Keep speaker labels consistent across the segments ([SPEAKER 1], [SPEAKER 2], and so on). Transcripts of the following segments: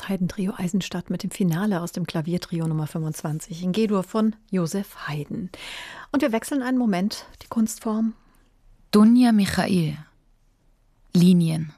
[SPEAKER 1] Haydn-Trio Eisenstadt mit dem Finale aus dem Klaviertrio Nummer 25 in G-Dur von Joseph Haydn. Und wir wechseln einen Moment die Kunstform.
[SPEAKER 2] Dunja Michail. Linien.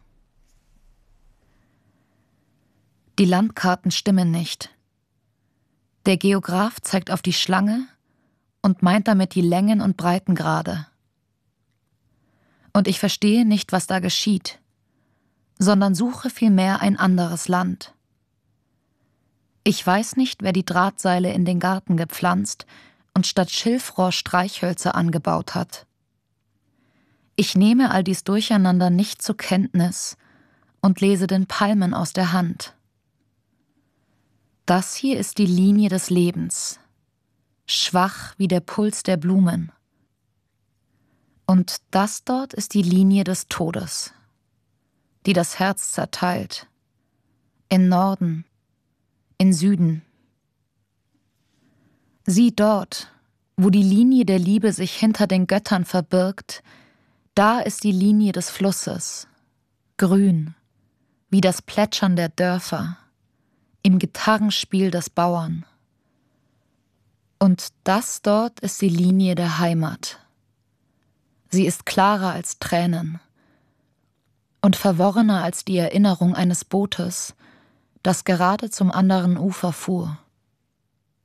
[SPEAKER 2] Die Landkarten stimmen nicht. Der Geograph zeigt auf die Schlange und meint damit die Längen und Breitengrade. Und ich verstehe nicht, was da geschieht, sondern suche vielmehr ein anderes Land. Ich weiß nicht, wer die Drahtseile in den Garten gepflanzt und statt Schilfrohr Streichhölzer angebaut hat. Ich nehme all dies Durcheinander nicht zur Kenntnis und lese den Palmen aus der Hand. Das hier ist die Linie des Lebens, schwach wie der Puls der Blumen. Und das dort ist die Linie des Todes, die das Herz zerteilt, in Norden, in Süden. Sieh dort, wo die Linie der Liebe sich hinter den Göttern verbirgt, da ist die Linie des Flusses, grün, wie das Plätschern der Dörfer, im Gitarrenspiel des Bauern. Und das dort ist die Linie der Heimat. Sie ist klarer als Tränen und verworrener als die Erinnerung eines Bootes, das gerade zum anderen Ufer fuhr.